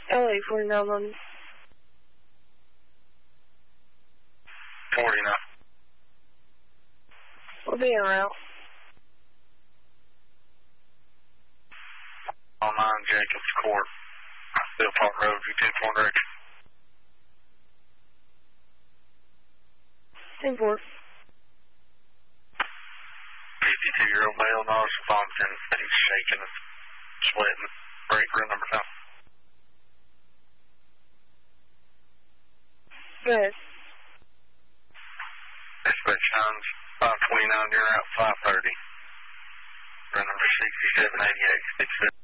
LA 49 London. 49. We'll be en route. On 9 Jacobs Court. Bill Park Road, U-10 direction. 10-4. 52-year-old male, non-responsive. He's shaking and sweating. Break room number 10. Go ahead. Dispatch times 5:29, you're out 5:30. Room number 6788.